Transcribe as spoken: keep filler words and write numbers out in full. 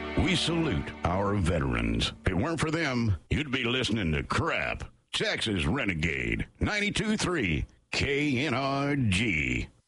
We salute our veterans. If it weren't for them, you'd be listening to crap. Texas Renegade, ninety-two point three K N R G.